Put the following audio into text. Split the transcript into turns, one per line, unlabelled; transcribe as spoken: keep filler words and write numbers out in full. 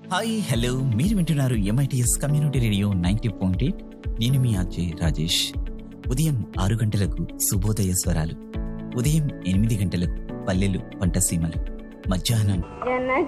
Hi hello, మీరు వింటున్నారు MITS community radio ninety point eight. నేను మీ ఆర్జే రాజేష్. ఉదయం ఆరు గంటలకు శుభోదయ స్వరాలు, ఉదయం ఎనిమిది గంటలకు పల్లెలు పంటసీమలు, మధ్యాహ్నం
జన